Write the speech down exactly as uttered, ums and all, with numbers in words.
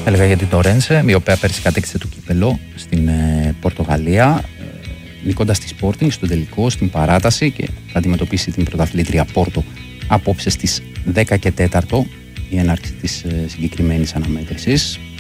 έλεγα για την Τορένσε, η οποία πέρσι κατέκτησε το κύπελο στην ε, Πορτογαλία, ε, νικώντας τη Sporting στο τελικό, στην παράταση, και θα αντιμετωπίσει την πρωταθλήτρια Πόρτο απόψε στις δέκα και τέσσερα η έναρξη της ε, συγκεκριμένης αναμέτρησης.